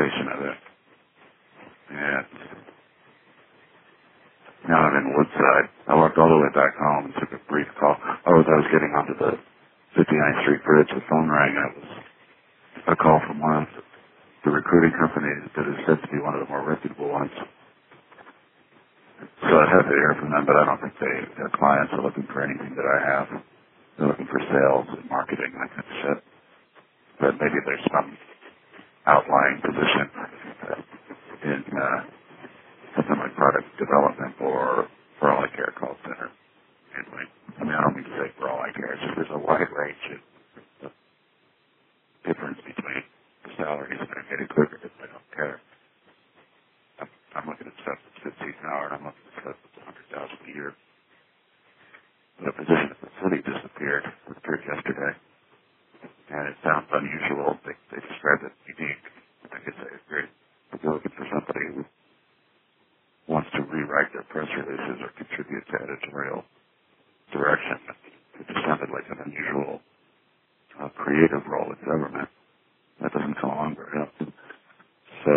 realization of it. And now I'm in Woodside. I walked all the way back home and took a brief call. Oh, as I was getting onto the 59th Street Bridge, the phone rang, and it was a call from one of the recruiting companies that is said to be one of the more reputable ones. So I'd have to hear from them, but I don't think their clients are looking for anything that I have. They're looking for sales and marketing, that kind of shit. But maybe there's some outlying position in something like product development or for all I care call center. Anyway, I mean, I don't mean to say for all I care. It's just there's a wide range of difference between the salaries that are getting quicker if I don't care. I'm looking at stuff that's 15 an hour, and I'm looking at stuff that's 100,000 a year. The position at the city disappeared yesterday, and it sounds unusual. They described it unique. I guess I agree. But they're looking for somebody who wants to rewrite their press releases or contribute to editorial direction. It just sounded like an unusual creative role in government. That doesn't come along very often. So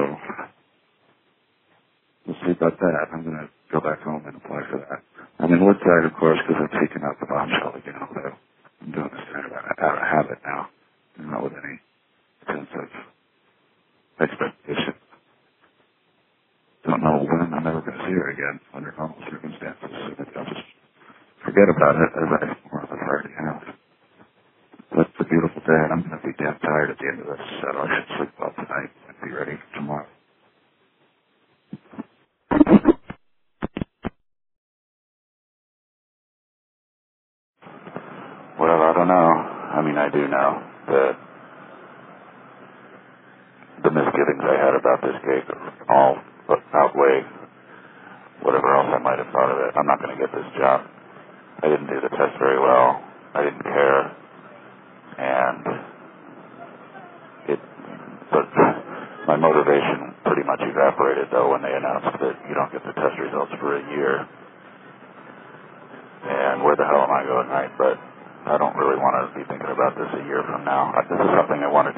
we'll see about that. I'm going to go back home and apply for that. I'm in Woodside, of course, because I'm seeking out the bombshell again, although I'm doing this kind of out of habit now, not with any sense of expectation. Don't know when I'm ever going to see her again under normal circumstances. So maybe I'll just forget about it as I more or less already have. But it's a beautiful day, and I'm going to be damn tired at the end of this, so I should sleep well tonight and be ready for tomorrow. Well, I don't know. I mean, I do know that the misgivings I had about this gig all outweigh whatever else I might have thought of it. I'm not going to get this job. I didn't do the test very well. I didn't care. And but my motivation pretty much evaporated, though, when they announced that you don't get the test results for a year. And where the hell am I going, right? But I don't really want to be thinking about this a year from now. This is something I wanted